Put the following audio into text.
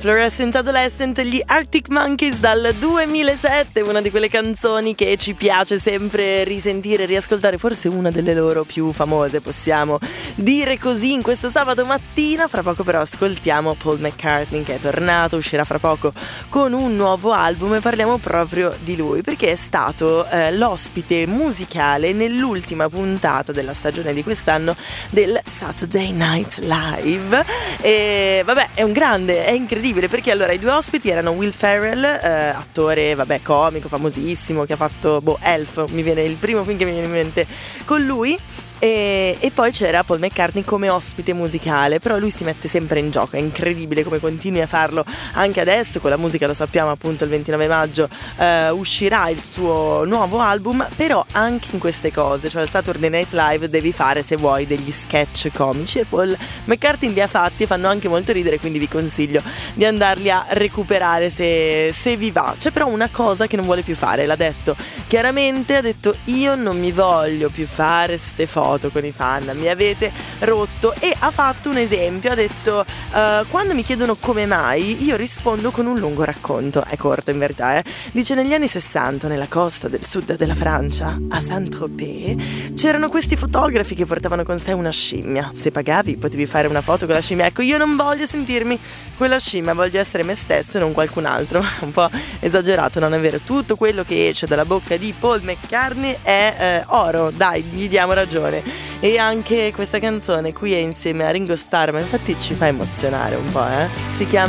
Fluorescent Adolescent, gli Arctic Monkeys dal 2007, una di quelle canzoni che ci piace sempre risentire, riascoltare, forse una delle loro più famose, possiamo dire così, in questo sabato mattina. Fra poco però ascoltiamo Paul McCartney, che è tornato, uscirà fra poco con un nuovo album e parliamo proprio di lui, perché è stato l'ospite musicale nell'ultima puntata della stagione di quest'anno del Saturday Night Live. E vabbè, è un grande, è incredibile, perché allora i due ospiti erano Will Ferrell, attore, vabbè, comico famosissimo, che ha fatto Elf, mi viene il primo film che mi viene in mente con lui. E poi c'era Paul McCartney come ospite musicale, però lui si mette sempre in gioco, è incredibile come continui a farlo anche adesso. Con la musica, lo sappiamo, appunto il 29 maggio uscirà il suo nuovo album, però anche in queste cose, cioè il Saturday Night Live devi fare, se vuoi, degli sketch comici, e Paul McCartney li ha fatti e fanno anche molto ridere, quindi vi consiglio di andarli a recuperare se vi va. C'è però una cosa che non vuole più fare, l'ha detto chiaramente, ha detto: io non mi voglio più fare ste foto con i fan, mi avete rotto. E ha fatto un esempio, ha detto: quando mi chiedono come mai, io rispondo con un lungo racconto. È corto in verità, Dice: negli anni 60 nella costa del sud della Francia, a Saint-Tropez, c'erano questi fotografi che portavano con sé una scimmia. Se pagavi potevi fare una foto con la scimmia. Ecco, io non voglio sentirmi quella scimmia, voglio essere me stesso e non qualcun altro. Un po' esagerato, non è vero? Tutto quello che esce dalla bocca di Paul McCartney è oro, dai, gli diamo ragione. E anche questa canzone qui è insieme a Ringo Starr, ma infatti ci fa emozionare un po', si chiama